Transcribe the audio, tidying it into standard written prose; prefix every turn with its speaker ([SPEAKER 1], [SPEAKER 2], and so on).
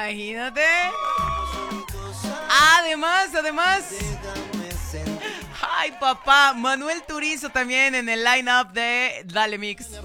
[SPEAKER 1] Imagínate. Además. Ay, papá. Manuel Turizo también en el line-up de Dale Mix.